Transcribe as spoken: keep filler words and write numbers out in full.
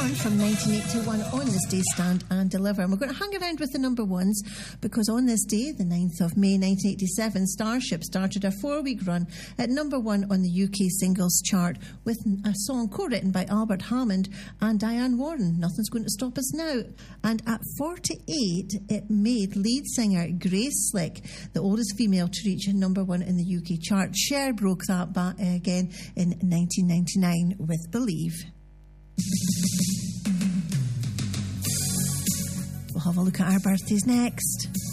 Warren from nineteen eighty-one on this day, Stand and Deliver. And we're going to hang around with the number ones because on this day, the ninth of May nineteen eighty-seven, Starship started a four-week run at number one on the U K singles chart with a song co-written by Albert Hammond and Diane Warren, Nothing's Going to Stop Us Now. And at forty-eight, it made lead singer Grace Slick the oldest female to reach number one in the U K chart. Cher broke that back again in nineteen ninety-nine with Believe. We'll have a look at our birthdays next.